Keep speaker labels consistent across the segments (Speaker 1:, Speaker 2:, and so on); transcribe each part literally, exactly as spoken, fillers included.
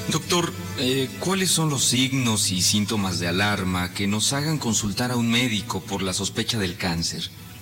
Speaker 1: Doctor, eh, ¿cuáles son los signos y síntomas de alarma que nos hagan consultar a un médico por la sospecha del cáncer?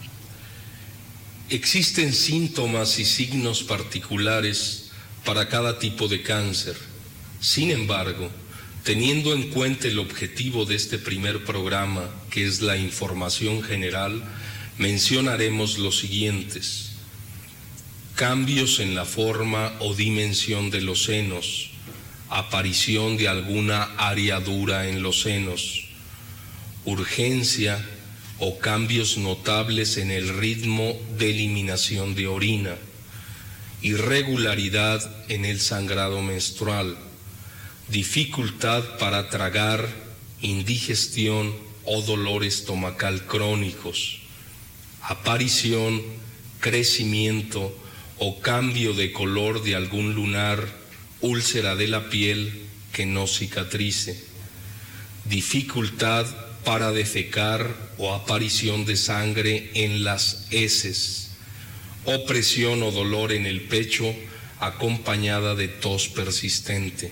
Speaker 2: Existen síntomas y signos particulares para cada tipo de cáncer. Sin embargo, teniendo en cuenta el objetivo de este primer programa, que es la información general, mencionaremos los siguientes: cambios en la forma o dimensión de los senos, aparición de alguna área dura en los senos, urgencia o cambios notables en el ritmo de eliminación de orina, irregularidad en el sangrado menstrual, dificultad para tragar, indigestión o dolor estomacal crónicos, aparición, crecimiento o cambio de color de algún lunar, úlcera de la piel que no cicatrice, dificultad para defecar o aparición de sangre en las heces, opresión o dolor en el pecho acompañada de tos persistente.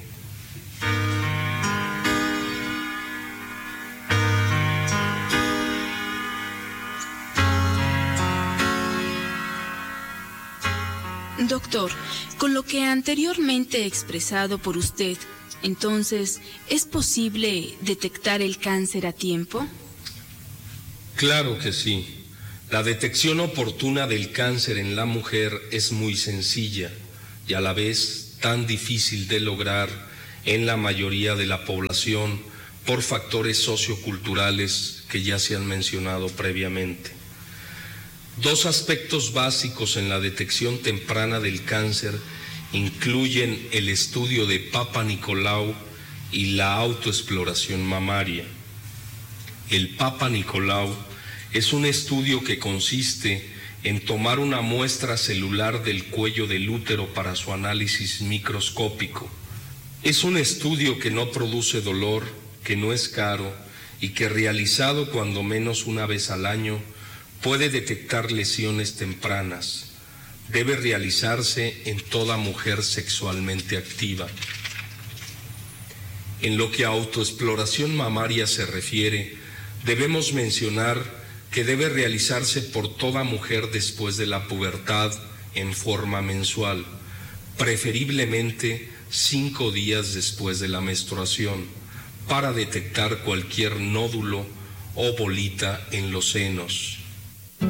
Speaker 3: Doctor, con lo que anteriormente expresado por usted, entonces, ¿es posible detectar el cáncer a tiempo?
Speaker 2: Claro que sí. La detección oportuna del cáncer en la mujer es muy sencilla y a la vez tan difícil de lograr en la mayoría de la población por factores socioculturales que ya se han mencionado previamente. Dos aspectos básicos en la detección temprana del cáncer incluyen el estudio de Papa Nicolau y la autoexploración mamaria. El Papa Nicolau es un estudio que consiste en tomar una muestra celular del cuello del útero para su análisis microscópico. Es un estudio que no produce dolor, que no es caro y que, realizado cuando menos una vez al año, puede detectar lesiones tempranas. Debe realizarse en toda mujer sexualmente activa. En lo que a autoexploración mamaria se refiere, debemos mencionar que debe realizarse por toda mujer después de la pubertad en forma mensual, preferiblemente cinco días después de la menstruación, para detectar cualquier nódulo o bolita en los senos.